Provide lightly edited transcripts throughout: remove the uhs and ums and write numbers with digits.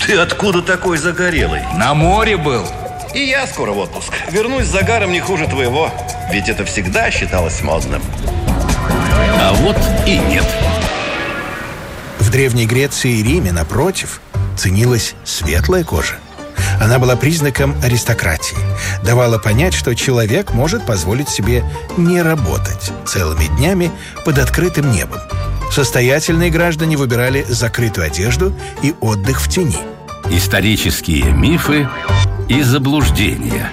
Ты откуда такой загорелый? На море был. И я скоро в отпуск. Вернусь с загаром не хуже твоего. Ведь это всегда считалось модным. А вот и нет. В Древней Греции и Риме, напротив, ценилась светлая кожа. Она была признаком аристократии. Давала понять, что человек может позволить себе не работать целыми днями под открытым небом. Состоятельные граждане выбирали закрытую одежду и отдых в тени. Исторические мифы и заблуждения.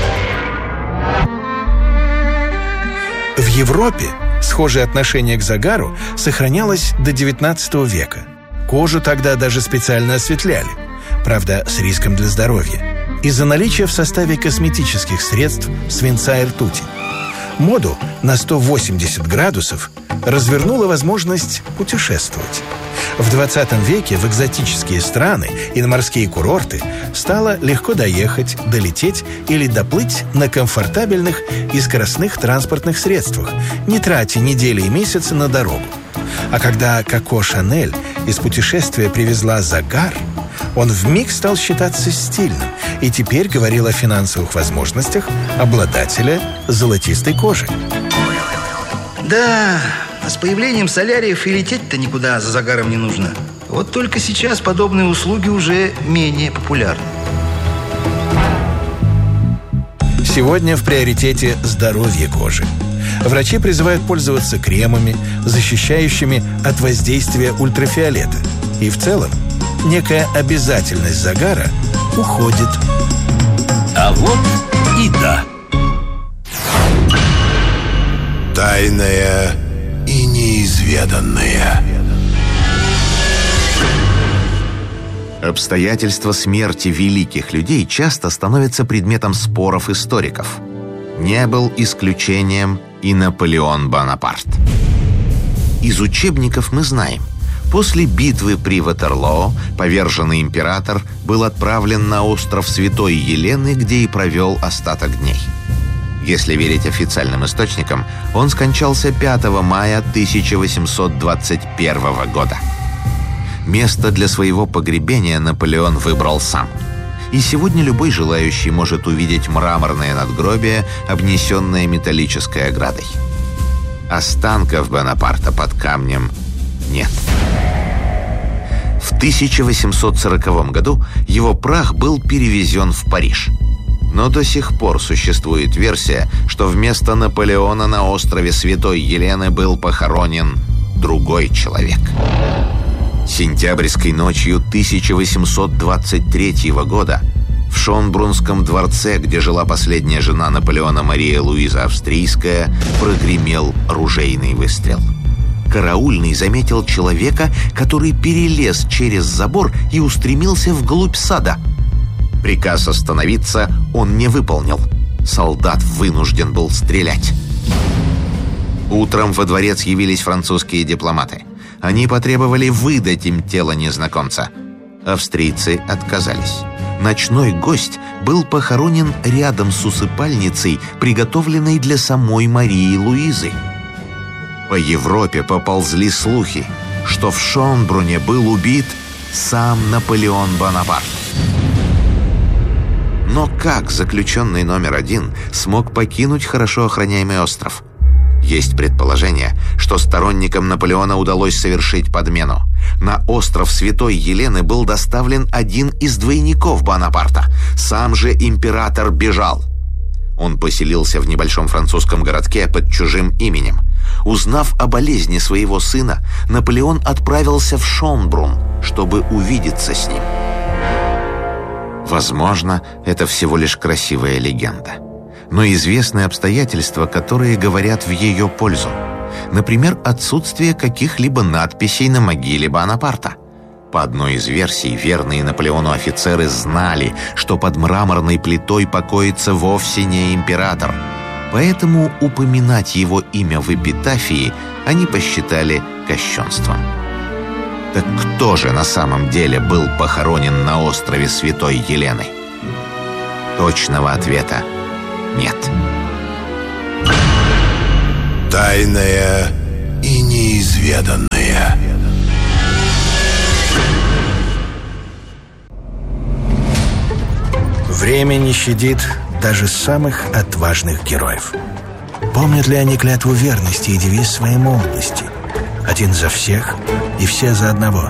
В Европе схожее отношение к загару сохранялось до XIX века. Кожу тогда даже специально осветляли, правда, с риском для здоровья, из-за наличия в составе косметических средств свинца и ртути. Моду на 180 градусов развернула возможность путешествовать. В 20 веке в экзотические страны и на морские курорты стало легко доехать, долететь или доплыть на комфортабельных и скоростных транспортных средствах, не тратя недели и месяцы на дорогу. А когда Коко Шанель из путешествия привезла загар, он вмиг стал считаться стильным и теперь говорил о финансовых возможностях обладателя золотистой кожи. Да, а с появлением соляриев и лететь-то никуда за загаром не нужно. Вот только сейчас подобные услуги уже менее популярны. Сегодня в приоритете здоровье кожи. Врачи призывают пользоваться кремами, защищающими от воздействия ультрафиолета. И в целом некая обязательность загара уходит. А вот и да. Тайное и неизведанное. Обстоятельства смерти великих людей часто становятся предметом споров историков. Не был исключением и Наполеон Бонапарт. Из учебников мы знаем, после битвы при Ватерлоо поверженный император был отправлен на остров Святой Елены, где и провел остаток дней. Если верить официальным источникам, он скончался 5 мая 1821 года. Место для своего погребения Наполеон выбрал сам. И сегодня любой желающий может увидеть мраморное надгробие, обнесенное металлической оградой. Останков Бонапарта под камнем нет. В 1840 году его прах был перевезен в Париж. Но до сих пор существует версия, что вместо Наполеона на острове Святой Елены был похоронен другой человек. Сентябрьской ночью 1823 года в Шонбрунском дворце, где жила последняя жена Наполеона Мария Луиза Австрийская, прогремел ружейный выстрел. Караульный заметил человека, который перелез через забор и устремился вглубь сада. Приказ остановиться он не выполнил. Солдат вынужден был стрелять. Утром во дворец явились французские дипломаты. Они потребовали выдать им тело незнакомца. Австрийцы отказались. Ночной гость был похоронен рядом с усыпальницей, приготовленной для самой Марии Луизы. По Европе поползли слухи, что в Шонбруне был убит сам Наполеон Бонапарт. Но как заключенный номер 1 смог покинуть хорошо охраняемый остров? Есть предположение, что сторонникам Наполеона удалось совершить подмену. На остров Святой Елены был доставлен один из двойников Бонапарта. Сам же император бежал. Он поселился в небольшом французском городке под чужим именем. Узнав о болезни своего сына, Наполеон отправился в Шонбрун, чтобы увидеться с ним. Возможно, это всего лишь красивая легенда. Но известны обстоятельства, которые говорят в ее пользу. Например, отсутствие каких-либо надписей на могиле Бонапарта. По одной из версий, верные Наполеону офицеры знали, что под мраморной плитой покоится вовсе не император. Поэтому упоминать его имя в эпитафии они посчитали кощунством. Так кто же на самом деле был похоронен на острове Святой Елены? Точного ответа нет. Тайное и неизведанное. Время не щадит даже самых отважных героев. Помнят ли они клятву верности и девиз своей молодости? Один за всех и все за одного.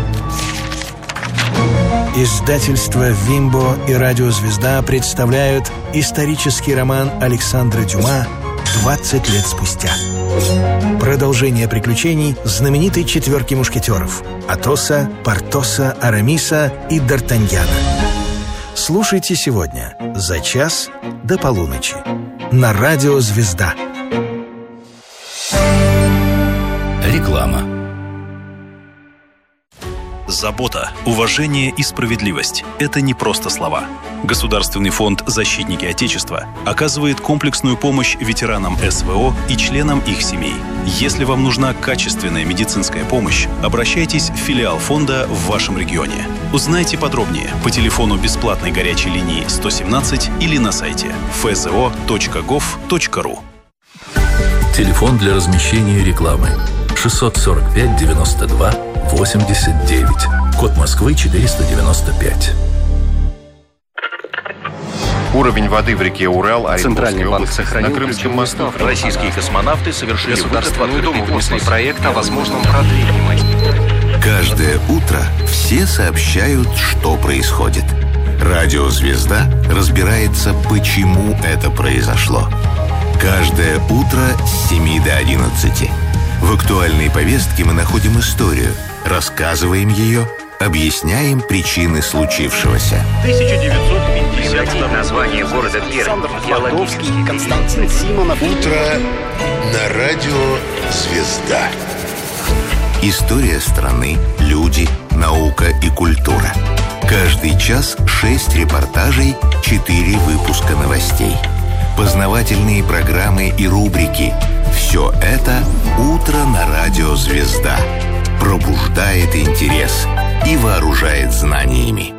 Издательства «Вимбо» и «Радиозвезда» представляют исторический роман Александра Дюма «20 лет спустя». Продолжение приключений знаменитой четверки мушкетеров – Атоса, Портоса, Арамиса и Д'Артаньяна. Слушайте сегодня за час до полуночи на «Радио Звезда». Реклама. Забота, уважение и справедливость – это не просто слова. Государственный фонд «Защитники Отечества» оказывает комплексную помощь ветеранам СВО и членам их семей. Если вам нужна качественная медицинская помощь, обращайтесь в филиал фонда в вашем регионе. Узнайте подробнее по телефону бесплатной горячей линии 117 или на сайте fzo.gov.ru. Телефон для размещения рекламы 645 92 89. Код Москвы 495. Уровень воды в реке Урал, Центральный банк сохранил на Крымском мосту. Российские космонавты совершили Государственный перевозный проект о возможном продлении. Каждое утро все сообщают, что происходит. Радиозвезда разбирается, почему это произошло. Каждое утро с 7 до 11. В актуальной повестке мы находим историю, рассказываем ее, объясняем причины случившегося. 1950 название города Пермь. Геологический. Константин Симонов. Утро на радио «Звезда». История страны, люди, наука и культура. Каждый час 6 репортажей, 4 выпуска новостей. Познавательные программы и рубрики. Все это «Утро на радио «Звезда». Пробуждает интерес и вооружает знаниями.